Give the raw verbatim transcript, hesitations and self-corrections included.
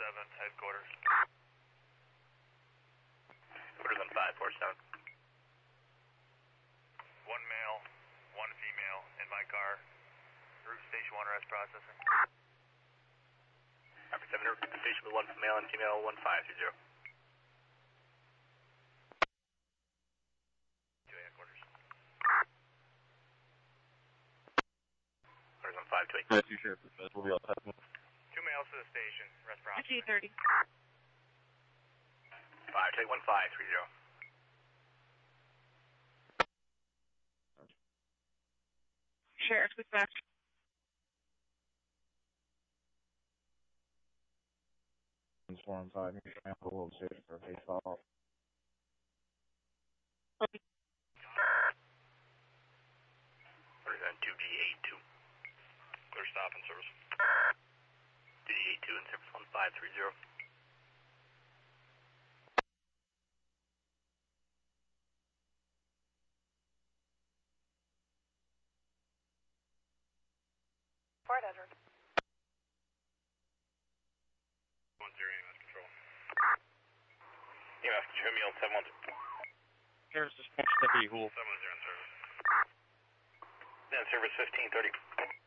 seven, headquarters. Quarters on five four seven. One male, one female in my car. Route station one, arrest processing. Copy seven, route station with one male and female, one five three zero. Two headquarters. Quarters on five two eight. Two sheriff, we'll be all set. Two males to the station, arrest processing. G thirty. Five two eight one five three zero. Sheriff dispatch. Four and five, you should have a little station for a face off. Okay. Quarters on two G eight two. Clear stop and service. G eight two and service one five three zero. Fort Edward. One zero, E M S control. E M S control, meal seven one two. Sheriff's dispatch, W. Seven zero in service. Then service fifteen thirty.